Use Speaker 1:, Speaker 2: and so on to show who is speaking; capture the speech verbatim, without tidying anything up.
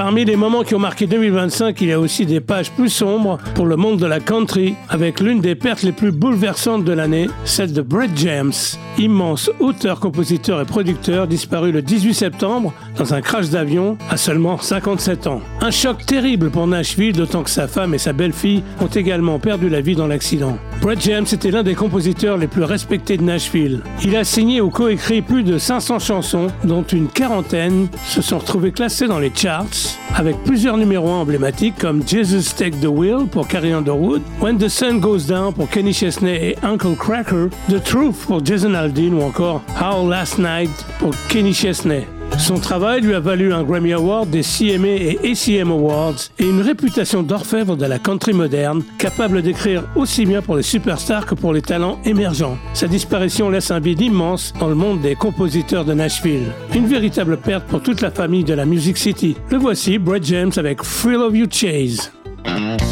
Speaker 1: Parmi les moments qui ont marqué deux mille vingt-cinq, il y a aussi des pages plus sombres pour le monde de la country, avec l'une des pertes les plus bouleversantes de l'année, celle de Brett James, immense auteur, compositeur et producteur disparu le dix-huit septembre dans un crash d'avion à seulement cinquante-sept ans. Un choc terrible pour Nashville, d'autant que sa femme et sa belle-fille ont également perdu la vie dans l'accident. Brett James était l'un des compositeurs les plus respectés de Nashville. Il a signé ou coécrit plus de cinq cents chansons, dont une quarantaine se sont retrouvées classées dans les charts, avec plusieurs numéros un emblématiques comme Jesus Take the Wheel pour Carrie Underwood, When the Sun Goes Down pour Kenny Chesney et Uncle Kracker, The Truth pour Jason Aldean ou encore How Last Night pour Kenny Chesney. Son travail lui a valu un Grammy Award, des C M A et A C M Awards et une réputation d'orfèvre de la country moderne, capable d'écrire aussi bien pour les superstars que pour les talents émergents. Sa disparition laisse un vide immense dans le monde des compositeurs de Nashville. Une véritable perte pour toute la famille de la Music City. Le voici, Brett James avec Thrill of You Chase.